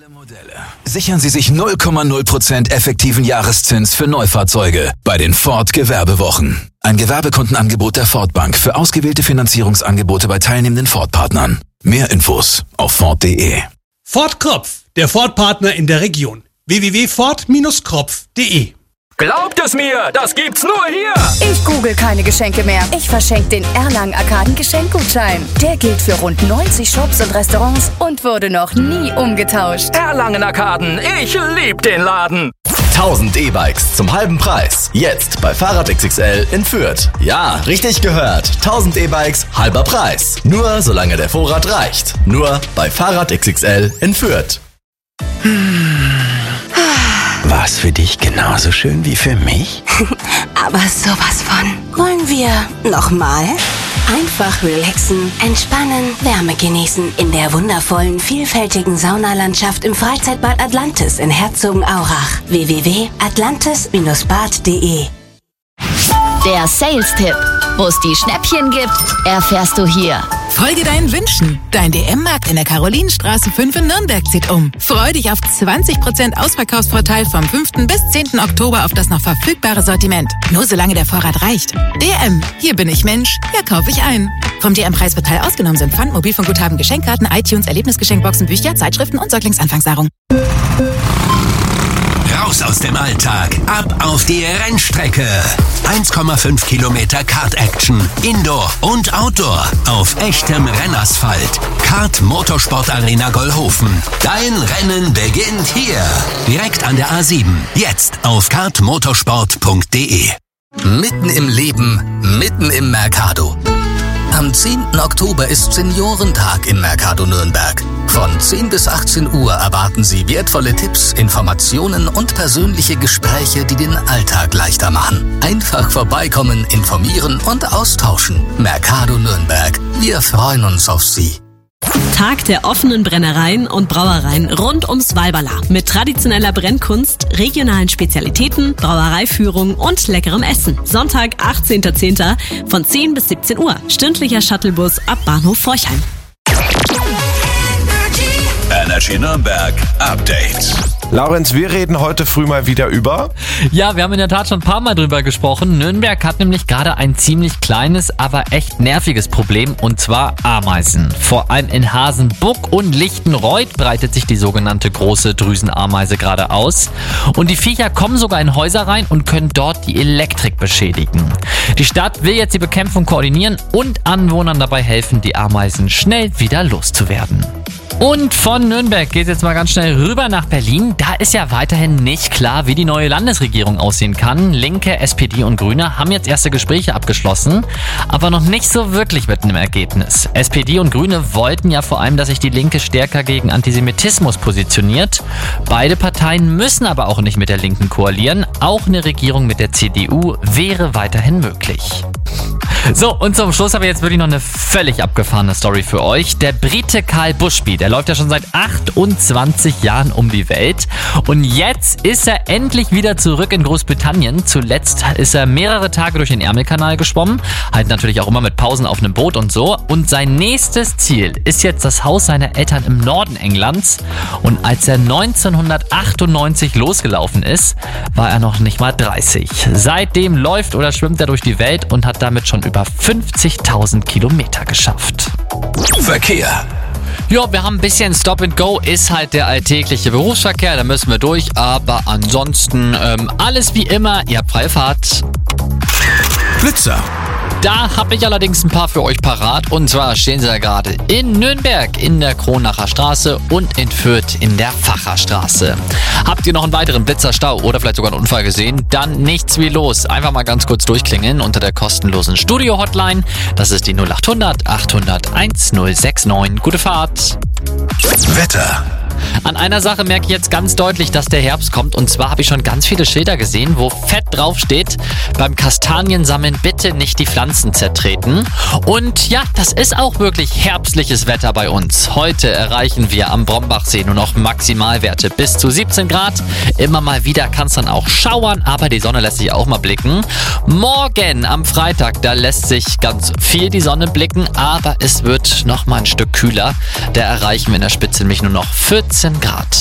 Modelle. Sichern Sie sich 0,0% effektiven Jahreszins für Neufahrzeuge bei den Ford Gewerbewochen. Ein Gewerbekundenangebot der Ford Bank für ausgewählte Finanzierungsangebote bei teilnehmenden Ford-Partnern. Mehr Infos auf Ford.de. Ford Kropf, der Ford-Partner in der Region. www.ford-kropf.de. Glaubt es mir, das gibt's nur hier! Ich google keine Geschenke mehr. Ich verschenke den Erlangen-Arkaden-Geschenkgutschein. Der gilt für rund 90 Shops und Restaurants und wurde noch nie umgetauscht. Erlangen-Arkaden, ich lieb den Laden! 1000 E-Bikes zum halben Preis. Jetzt bei Fahrrad XXL in Fürth. Ja, richtig gehört. 1000 E-Bikes, halber Preis. Nur solange der Vorrat reicht. Nur bei Fahrrad XXL in Fürth. War es für dich genauso schön wie für mich? Aber sowas von. Wollen wir nochmal? Einfach relaxen, entspannen, Wärme genießen in der wundervollen, vielfältigen Saunalandschaft im Freizeitbad Atlantis in Herzogenaurach. www.atlantis-bad.de. Der Sales-Tipp. Wo es die Schnäppchen gibt, erfährst du hier. Folge deinen Wünschen. Dein DM-Markt in der Karolinenstraße 5 in Nürnberg zieht um. Freu dich auf 20% Ausverkaufsvorteil vom 5. bis 10. Oktober auf das noch verfügbare Sortiment. Nur solange der Vorrat reicht. DM, hier bin ich Mensch, hier kaufe ich ein. Vom DM-Preisverteil ausgenommen sind Pfand, Mobilfunkguthaben, Geschenkkarten, iTunes, Erlebnisgeschenkboxen, Bücher, Zeitschriften und Säuglingsanfangsnahrung. Raus aus dem Alltag, ab auf die Rennstrecke. 1,5 Kilometer Kart-Action, Indoor und Outdoor auf echtem Rennasphalt. Kart Motorsport Arena Gollhofen. Dein Rennen beginnt hier. Direkt an der A7. Jetzt auf kartmotorsport.de. Mitten im Leben, mitten im Mercado. Am 10. Oktober ist Seniorentag im Mercado Nürnberg. Von 10 bis 18 Uhr erwarten Sie wertvolle Tipps, Informationen und persönliche Gespräche, die den Alltag leichter machen. Einfach vorbeikommen, informieren und austauschen. Mercado Nürnberg. Wir freuen uns auf Sie. Tag der offenen Brennereien und Brauereien rund ums Walberla. Mit traditioneller Brennkunst, regionalen Spezialitäten, Brauereiführung und leckerem Essen. Sonntag, 18.10. von 10 bis 17 Uhr. Stündlicher Shuttlebus ab Bahnhof Forchheim. Energy Nürnberg Update. Laurenz, wir reden heute früh mal wieder über... Ja, wir haben in der Tat schon ein paar Mal drüber gesprochen. Nürnberg hat nämlich gerade ein ziemlich kleines, aber echt nerviges Problem, und zwar Ameisen. Vor allem in Hasenbuck und Lichtenreuth breitet sich die sogenannte große Drüsenameise gerade aus. Und die Viecher kommen sogar in Häuser rein und können dort die Elektrik beschädigen. Die Stadt will jetzt die Bekämpfung koordinieren und Anwohnern dabei helfen, die Ameisen schnell wieder loszuwerden. Und von Nürnberg geht es jetzt mal ganz schnell rüber nach Berlin. Da ist ja weiterhin nicht klar, wie die neue Landesregierung aussehen kann. Linke, SPD und Grüne haben jetzt erste Gespräche abgeschlossen, aber noch nicht so wirklich mit einem Ergebnis. SPD und Grüne wollten ja vor allem, dass sich die Linke stärker gegen Antisemitismus positioniert. Beide Parteien müssen aber auch nicht mit der Linken koalieren. Auch eine Regierung mit der CDU wäre weiterhin möglich. So, und zum Schluss habe ich jetzt wirklich noch eine völlig abgefahrene Story für euch. Der Brite Kyle Bushby, der läuft ja schon seit 28 Jahren um die Welt. Und jetzt ist er endlich wieder zurück in Großbritannien. Zuletzt ist er mehrere Tage durch den Ärmelkanal geschwommen. Halt natürlich auch immer mit Pausen auf einem Boot und so. Und sein nächstes Ziel ist jetzt das Haus seiner Eltern im Norden Englands. Und als er 1998 losgelaufen ist, war er noch nicht mal 30. Seitdem läuft oder schwimmt er durch die Welt und hat damit schon über 50.000 Kilometer geschafft. Verkehr. Ja, wir haben ein bisschen Stop and Go, ist halt der alltägliche Berufsverkehr, da müssen wir durch, aber ansonsten alles wie immer, ihr habt freie Fahrt. Blitzer. Da habe ich allerdings ein paar für euch parat, und zwar stehen sie da gerade in Nürnberg in der Kronacher Straße und in Fürth in der Facher Straße. Habt ihr noch einen weiteren Blitzerstau oder vielleicht sogar einen Unfall gesehen? Dann nichts wie los. Einfach mal ganz kurz durchklingeln unter der kostenlosen Studio-Hotline. Das ist die 0800 800 1069. Gute Fahrt. Wetter. An einer Sache merke ich jetzt ganz deutlich, dass der Herbst kommt. Und zwar habe ich schon ganz viele Schilder gesehen, wo fett drauf steht: beim Kastaniensammeln bitte nicht die Pflanzen zertreten. Und ja, das ist auch wirklich herbstliches Wetter bei uns. Heute erreichen wir am Brombachsee nur noch Maximalwerte bis zu 17 Grad. Immer mal wieder kann es dann auch schauern, aber die Sonne lässt sich auch mal blicken. Morgen am Freitag, da lässt sich ganz viel die Sonne blicken, aber es wird noch mal ein Stück kühler. Da erreichen wir in der Spitze nämlich nur noch 14 Grad.